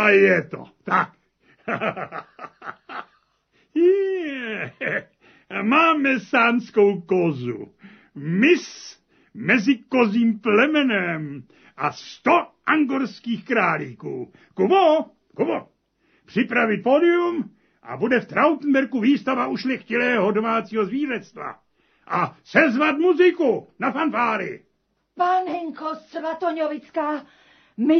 A je to tak. Máme sánskou kozu. Mis mezi kozím plemenem a 100 angorských králíků. Kubo, připravit pódium a bude v Trautenberku výstava ušlechtilého domácího zvířectva. A sezvat muziku na fanfáry. Pánenko Svatoňovická,